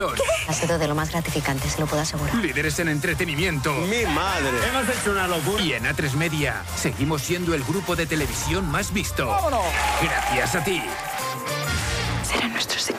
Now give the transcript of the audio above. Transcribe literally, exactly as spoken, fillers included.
Ha sido de lo más gratificante, se lo puedo asegurar. Líderes en entretenimiento. ¡Mi madre! Hemos hecho una locura. Y en A tres Media seguimos siendo el grupo de televisión más visto. ¡Vámonos! Gracias a ti. Será nuestro secreto.